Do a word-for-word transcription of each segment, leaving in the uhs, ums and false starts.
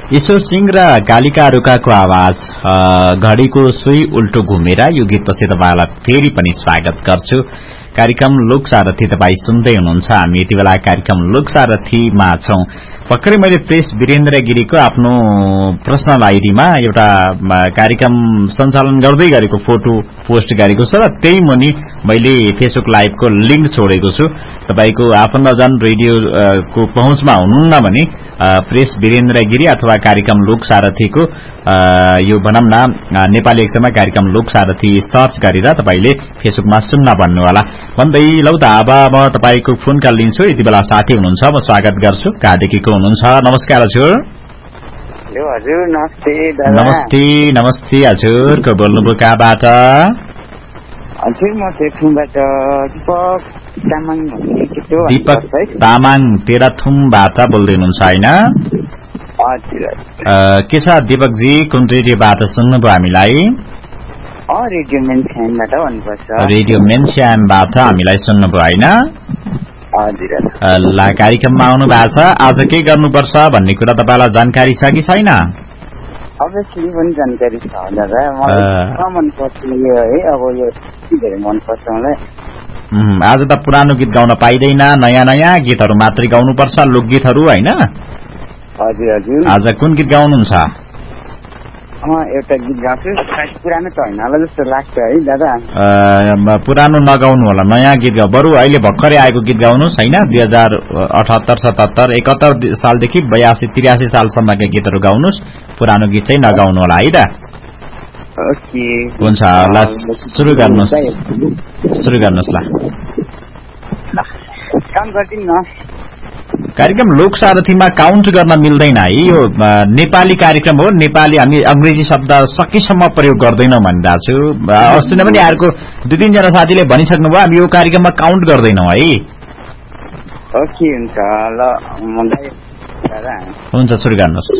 ईश्वर सिंह र कालिका रुकाको आवाज घडीको सुई उल्टो घुमेर यो गीतपछि तपाईलाई फेरि पनि स्वागत गर्छु। कार्यक्रम लोकसारथी तपाई सुन्दै हुनुहुन्छ। हामी यति बेला कार्यक्रम लोकसारथीमा छौं। भर्खरै मैले प्रेस वीरेन्द्र गिरीको आफ्नो पर्सनल आइडीमा एउटा कार्यक्रम सञ्चालन गर्दै गरेको फोटो पोस्ट गरेको छ र त्यही मुनि मैले फेसबुक लाइभको लिंक छोडेको छु। तपाईको आफन्तजन रेडियोको पहुँचमा हुनुहुन्न भने प्रेस वीरेन्द्र गिरी अथवा कार्यक्रम लोकसारथीको यो भनौं न नेपाली अक्षरमा कार्यक्रम लोकसारथी सर्च गरेर तपाईले फेसबुकमा सुन्न भन्नुहोला भन्दै लौ त अब म तपाईको फोन कल लिन्छु। यति बेला साथी हुनुहुन्छ, म स्वागत गर्छु। कहाँदेखिको हुनुहुन्छ? नमस्कार हजुर। हेलो हजुर, नमस्ते दादा। नमस्ते नमस्ते हजुर, को बोल्नुभयो कहाँबाट? हजुर म तेह्रथुमबाट दीपक तामाङ भन्ने दीपक तामाङ तेह्रथुमबाट बोल्दै हुनुहुन्छ हैन? हजुर। के छ दीपकजी, कुन रेडियोबाट सुन्नुभयो हामीलाई? अ रेडियो मेन्स्यामबाट भन्नुपर्छ। रेडियो मेन्स्यामबाट हामीलाई सुन्नुभयो हैन? हजुर। ल कार्यक्रममा आउनु भएको छ। आज के गर्नुपर्छ भन्ने कुरा तपाईलाई जानकारी छ कि छैन? अभियसली पनि जानकारी छ दादा। मलाई मन पर्छ यो है, अब यो धेरै मन पर्छ मलाई। आज त पुरानो गीत गाउन पाइदैन, नयाँ नयाँ गीतहरू मात्रै गाउनुपर्छ, लोकगीतहरू हैन? हजुर हजुर। आज कुन गीत गाउनुहुन्छ? एउटा गीत गाउँछु, पुरानो त होइन होला जस्तो लाग्छ है दादा। पुरानो नगाउनु होला, नयाँ गीत गाउ। बरु अहिले भर्खरै आएको गीत गाउनुहोस् हैन? दुई हजार अठहत्तर सतहत्तर एकहत्तर सालदेखि बयासी त्रियासी सालसम्मका गीतहरू गाउनुहोस्, पुरानो गीत चाहिँ नगाउनु होला है त। ओके हुन्छ, ल सुरु गर्नुहोस् सुरु गर्नुहोस् ल। काम गर्दिन न। कार्यक्रम लोकसारथीमा काउन्ट गर्न मिल्दैन है, यो नेपाली कार्यक्रम हो। नेपाली हामी अंग्रेजी शब्द सकेसम्म प्रयोग गर्दैनौं भनिरहेको छु। अस्ति नै पनि अर्को दुई तीनजना साथीले भनिसक्नुभयो हामी यो कार्यक्रममा काउन्ट गर्दैनौं है। ओके हुन्छ ल, हुन्छ सुरु गर्नुहोस्।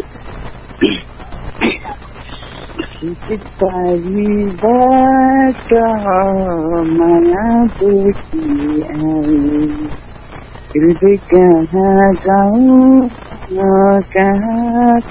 हृदय कहाँ जाऊँ कहाँ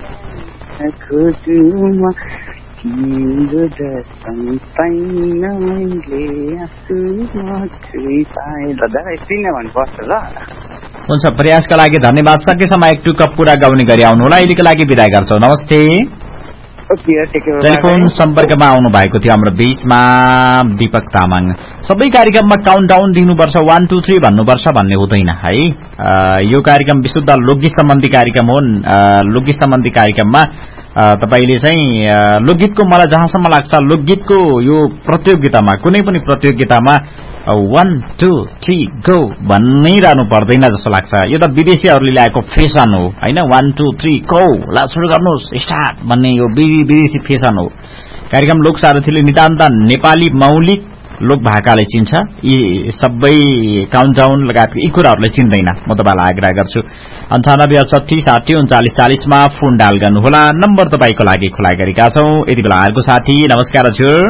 खोजूँ तिम्रो दर्शन पाइन मैले आँसु मात्रै पाएँ। दादा यति नै भन्नुपर्छ ल। हुन्छ, प्रयासका लागि धन्यवाद। सकेसम्म एक टु कप पूरा गाउने गरी आउनु होला। अहिलेको लागि बिदा गर्छौ। नमस्ते। टेलिफोन सम्पर्कमा आउनु भएको थियो हाम्रो बीचमा दीपक तामाङ। सबै कार्यक्रममा काउन्टडाउन दिनुपर्छ, वान टू थ्री भन्नुपर्छ भन्ने हुँदैन है। यो कार्यक्रम विशुद्ध लोकगीत सम्बन्धी कार्यक्रम हो। लोकगीत सम्बन्धी कार्यक्रममा तपाईले चाहिँ लोकगीतको मलाई जहाँसम्म लाग्छ लोकगीतको यो प्रतियोगितामा कुनै पनि प्रतियोगितामा वान टू थ्री गो भनिरहनु पर्दैन जस्तो लाग्छ। यो त विदेशीहरूले ल्याएको फेसन हो हैन? वान टू थ्री गो, ल सुरु गर्नुहोस् स्टार्ट भन्ने यो विदेशी फेसन हो। कार्यक्रम लोकसारथीले नितान्त नेपाली मौलिक लोक भाकाले चिन्छ। यी सबै काउन्टडाउन लगायत यी कुराहरूले चिन्दैन। म तपाईलाई आग्रह गर्छु अन्ठानब्बे अठसट्ठी साठी उन्चालिस चालिसमा फोन डायल गर्नुहोला। नम्बर तपाईको लागि खुला गरेका छौं। यति बेला अर्को साथी। नमस्कार हजुर।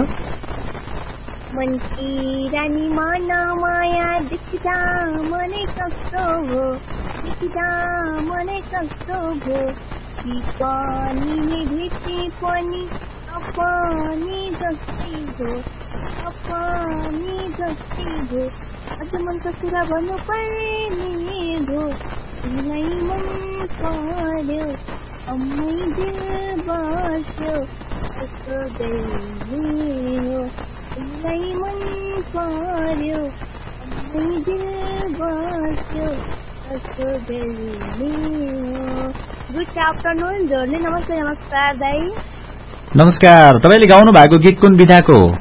मनकी रानी मन माया देखिदा मनै कस्तो हो, देखिदा मनै कस्तो हो, कि पानीले भेटे पनि अपनी जस्तै हो, अपनी जस्तै हो। अझ मनका कुरा भन्नु पर्ने हो, तिमीलाई मन पर्यो अम्मै दिल बस्यो कस्तो दैनी हो, तिमीलाई मन पर्यो अम्मै दिल बस्यो कस्तो दैनी हो। गुड आफ्टरनुन जोर्नी। नमस्ते। नमस्कार दाई। नमस्कार। तपाईले गाउनु भएको गीत कुन विधाको हो?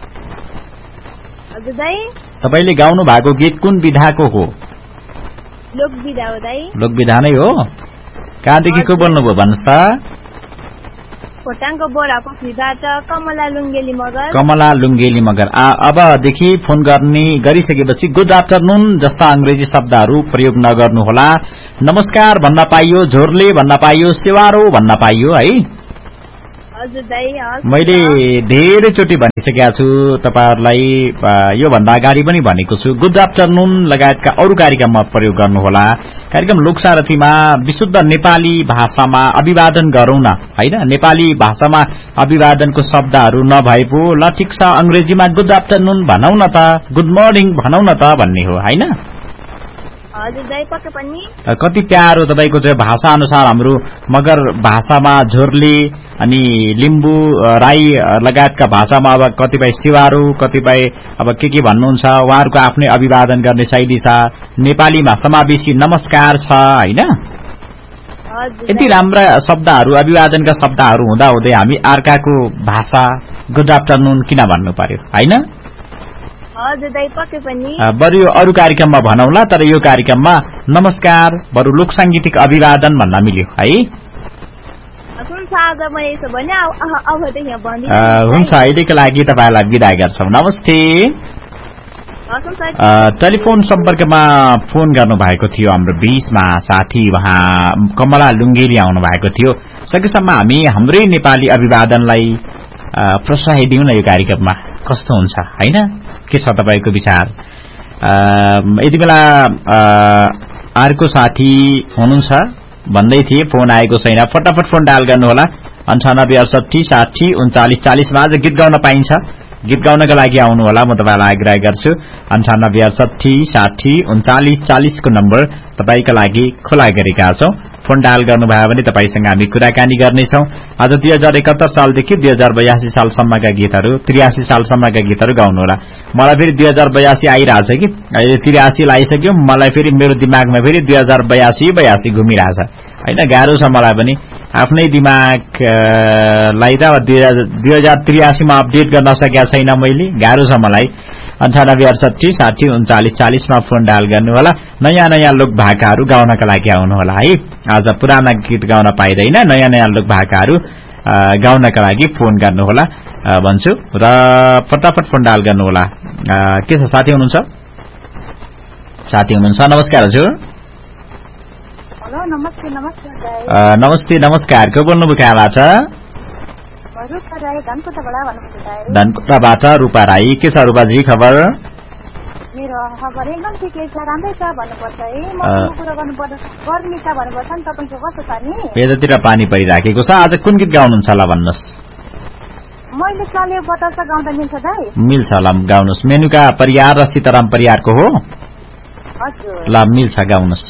हजुर दाई। तपाईले गाउनु भएको गीत कुन विधाको हो? लोक विधा हो दाई। लोक विधा नै हो। कहाँदेखि को बोल्नुभयो भन्नुहोस् त? खोटाङको बोराको फिबाट कमला लुङ्गेली मगर। कमला लुङ्गेली मगर। अबदेखि फोन गर्ने गरिसकेपछि गुड आफ्टरनुन जस्ता अंग्रेजी शब्दहरू प्रयोग नगर्नुहोला। नमस्कार भन्न पाइयो, झोरले भन्न पाइयो, सेवारो भन्न पाइयो है। हजुर दाइ हस् मैले धेरैचोटि भनिसकेका छु तपाईहरुलाई यो भन्दा अगाडि पनि भनेको छु गुड आफ्टरनुन लगायतका अरु कार्यक्रममा प्रयोग गर्नुहोला कार्यक्रम लोकसारथीमा विशुद्ध नेपाली भाषामा अभिवादन गरौँ न हैन नेपाली भाषामा अभिवादनको शब्दहरु नभए पो ल ठिक छ अंग्रेजीमा गुड आफ्टरनुन भनौं न त गुड मर्निङ भनौं न त भन्ने हो हैन हजुर दाइ पक्कै पनि कति प्यारो तपाईको चाहिँ भाषा अनुसार हाम्रो मगर भाषामा झोरली अनि लिम्बू राई लगायतका भाषामा अब कतिपय सिवारो कतिपय अब के के भन्नुहुन्छ उहाँहरुको आफ्नै अभिवादन गर्ने शैली छ नेपालीमा समावेशी नमस्कार छ हैन यति राम्रा शब्दहरु अभिवादनका शब्दहरु हुँदा हुँदै हामी अर्काको भाषा गुड आफ्टरनुन किन भन्नु पर्यो हैन हजुर दाइ पक्कै पनि बरु यो अरु कार्यक्रममा भनौला तर यो कार्यक्रममा नमस्कार बरु लोक सांगीतिक अभिवादन भन्न मिल्यो है हुन्छ आज म यसो भने अब त यहाँ भन्दिन हुन्छ अहिलेको लागि तपाईलाई बिदा गर्छौं नमस्ते टेलिफोन सम्पर्कमा फोन गर्नु भएको थियो हाम्रो बीचमा साथी वहाँ कमला लुङ्गेली आउनु भएको थियो सकेसम्म हामी हाम्रै नेपाली अभिवादनलाई प्रोत्साहन दिउँ न यो कार्यक्रममा कस्तो हुन्छ हैन के छ तपाईको विचार यति बेला अर्को साथी हुनुहुन्छ भन्दै थिए फोन आएको छैन फटाफट फोन डायल गर्नु होला अन्ठानब्बे अडसठी साठी उन्चालीस चालीस मा आज गीत गाउन पाइन्छ गीत गाउनका लागि आउनु होला म तपाईलाई आग्रह गर्छु अन्ठानब्बे अडसठी साठी उन्चालीस चालीस को नम्बर तपाईका लागि खुला गरेका छौं फोन डायल गर्नुभयो भने तपाईसँग हामी कुराकानी गर्नेछौं आज दुई हजार एकहत्तर सालदेखि दुई हजार बयासी सालसम्मका गीतहरू त्रियासी सालसम्मका गीतहरू गाउनुहोला मलाई फेरि दुई हजार बयासी आइरहेछ कि अहिले त्रियासी लाइसक्यो मलाई फेरि मेरो दिमागमा फेरि दुई हजार बयासी बयासी घुमिरहेछ हैन गाह्रो छ मलाई पनि आफ्नै दिमागलाई त दुई हजार त्रियासी मा अपडेट गर्न सकेका छैन मैले गाह्रो छ मलाई अन्ठानब्बे अडसठी साठी उन्चालीस चालीस मा फोन डायल गर्नु होला नयाँ नयाँ लोक भाकाहरू गाउनका लागि आउनु होला है आज पुराना गीत गाउन पाइदैन नयाँ नयाँ लोक भाकाहरू गाउनका लागि फोन गर्नु होला भन्छु र फटाफट फोन डायल गर्नु होला के छ साथी हुनुहुन्छ साथी हुनुहुन्छ नमस्कार हजुर हेलो नमस्ते नमस्कार नमस्ते नमस्कार को बोल्नुभयो कहाँबाट धनकुटाबाट रूपा राई के छ रूपाजी खबर मेरो खबर एकदम ठिकै छ राम्रै छ भन्नुपर्छ है म कुरा गर्नुपर्छ गर्मी छ भन्नुपर्छ नि तपाईको कस्तो छ नि यतातिर पानी परिराखेको छ आज कुन गीत गाउनुहुन्छ होला भन्नुस् मैले चले बतास गाउँदा मिल्छ दाइ मिल्छ होला गाउनुस् मेनुका परियार र सीताराम परियारको हो हजुर ल मिल्छ गाउनुस्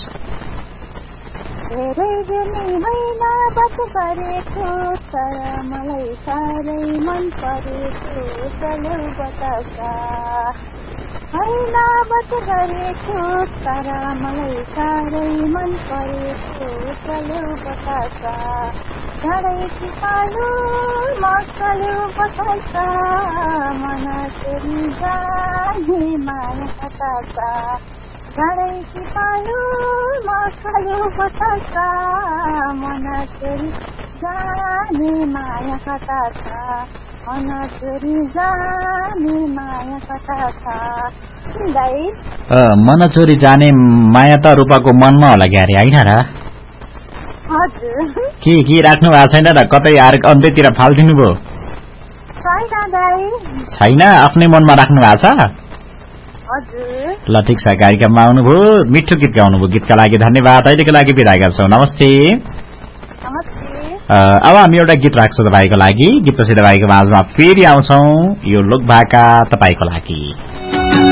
धेरै बेनी मैना बस गरेको तर मलाई साह्रै मन परेको चलो बतासा मैना बस गरेको तर मलाई साह्रै मन परेको चलो बतासा झरै सिकालु मक्कलु बतासा मन तेरी जाने माया बतासा झरै सिकालु मक्कलु बतासा मन तेरी जाने माया बतासा मन तेरी जाने माया बतासा दाइ मन चोरी जाने माया त रूपाको मनमा होला ग्यारे हैन र हजुर के के राख्नु भएको छैन र कतै आर अन्त्यतिर फाल्दिनु भयो छैन दाइ छैन आफ्नै मनमा राख्नु भएको छ हजुर ल ठिक छ कार्यक्रममा आउनुभयो मिठो गीत गाउनुभयो गीतका लागि धन्यवाद अहिलेको लागि बिदा गर्छौं नमस्ते नमस्ते अब हामी एउटा गीत राख्छौं तपाईको लागि गीतपछि तपाईको माझमा फेरि आउँछौं यो लोक भाका तपाईको लागि